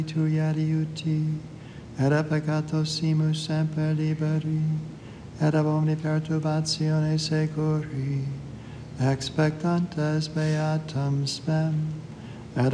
tui adiuti, et a peccato simus semper liberi, et ab omni perturbatione securi, expectantes beatam spem.